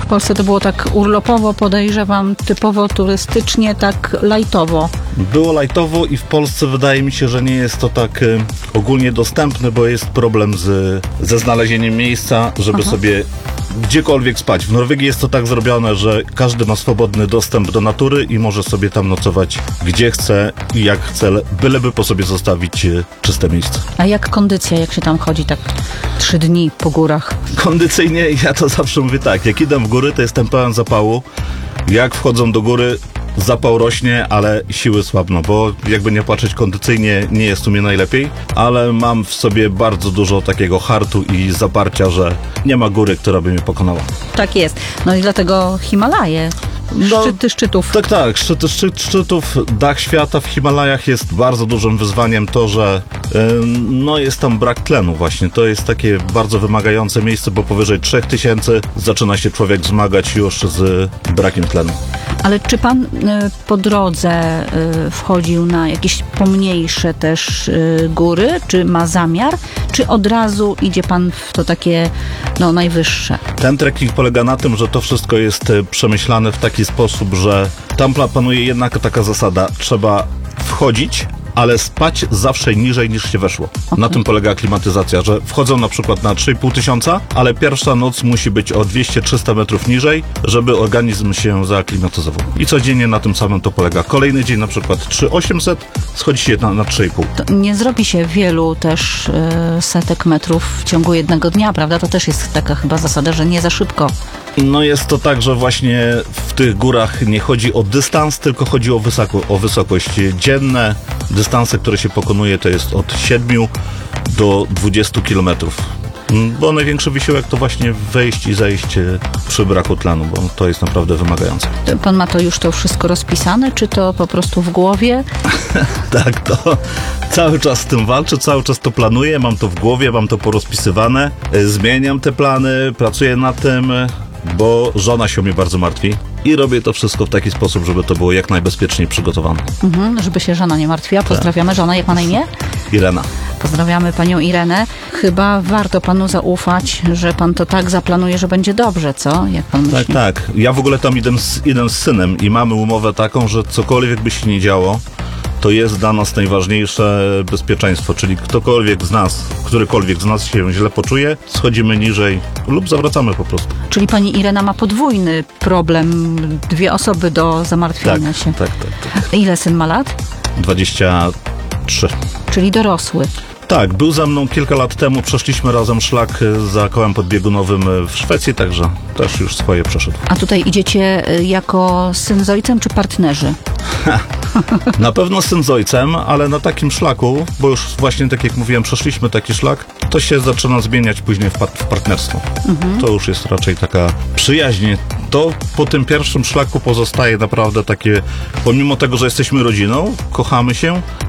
Polsce to było tak urlopowo, podejrzewam, typowo turystycznie, tak lajtowo. Było lajtowo i w Polsce wydaje mi się, że nie jest to tak ogólnie dostępne, bo jest problem ze znalezieniem miejsca, żeby sobie gdziekolwiek spać. W Norwegii jest to tak zrobione, że każdy ma swobodny dostęp do natury i może sobie tam nocować gdzie chce i jak chce, byleby po sobie zostawić czyste miejsce. A jak kondycja, jak się tam chodzi tak 3 dni po górach? Kondycyjnie ja to zawsze mówię tak, jak idę w góry, to jestem pełen zapału. Jak wchodzą do góry, zapał rośnie, ale siły słabną, bo jakby nie patrzeć, kondycyjnie nie jest u mnie najlepiej, ale mam w sobie bardzo dużo takiego hartu i zaparcia, że nie ma góry, która by mnie pokonała. Tak jest. No i dlatego Himalaje. Szczyty szczytów. Tak, szczyty szczytów, dach świata w Himalajach jest bardzo dużym wyzwaniem to, że jest tam brak tlenu właśnie. To jest takie bardzo wymagające miejsce, bo powyżej 3000 zaczyna się człowiek zmagać już z brakiem tlenu. Ale czy pan po drodze wchodził na jakieś pomniejsze też góry? Czy ma zamiar? Czy od razu idzie pan w to takie najwyższe? Ten trekking polega na tym, że to wszystko jest przemyślane w taki sposób, że tam panuje jednak taka zasada. Trzeba wchodzić, ale spać zawsze niżej niż się weszło. Okay. Na tym polega aklimatyzacja, że wchodzą na przykład na 3500, ale pierwsza noc musi być o 200-300 metrów niżej, żeby organizm się zaaklimatyzował. I codziennie na tym samym to polega. Kolejny dzień na przykład 3800, schodzi się na 3,5. To nie zrobi się wielu też setek metrów w ciągu jednego dnia, prawda? To też jest taka chyba zasada, że nie za szybko. Jest to tak, że właśnie w tych górach nie chodzi o dystans, tylko chodzi o wysokość. Dzienne dystanse, które się pokonuje, to jest od 7 do 20 kilometrów. Bo największy wysiłek to właśnie wejść i zejść przy braku tlenu, bo to jest naprawdę wymagające. Pan ma to już wszystko rozpisane, czy to po prostu w głowie? Tak, to cały czas z tym walczę, cały czas to planuję, mam to w głowie, mam to porozpisywane, zmieniam te plany, pracuję nad tym, bo żona się o mnie bardzo martwi i robię to wszystko w taki sposób, żeby to było jak najbezpieczniej przygotowane. Żeby się żona nie martwiła. Pozdrawiamy żonę. Jak ma na imię? Irena. Pozdrawiamy panią Irenę. Chyba warto panu zaufać, że pan to tak zaplanuje, że będzie dobrze, co? Jak pan myśli? Tak. Ja w ogóle tam idę z synem i mamy umowę taką, że cokolwiek by się nie działo, to jest dla nas najważniejsze bezpieczeństwo, czyli którykolwiek z nas się źle poczuje, schodzimy niżej lub zawracamy po prostu. Czyli pani Irena ma podwójny problem, 2 osoby do zamartwiania się. Tak. Ile syn ma lat? 23. Czyli dorosły. Tak, był ze mną kilka lat temu, przeszliśmy razem szlak za kołem podbiegunowym w Szwecji, także też już swoje przeszedł. A tutaj idziecie jako syn z ojcem, czy partnerzy? Na pewno syn z ojcem, ale na takim szlaku, bo już właśnie tak jak mówiłem, przeszliśmy taki szlak, to się zaczyna zmieniać później w partnerstwo. To już jest raczej taka przyjaźń. To po tym pierwszym szlaku pozostaje naprawdę takie, pomimo tego, że jesteśmy rodziną, kochamy się,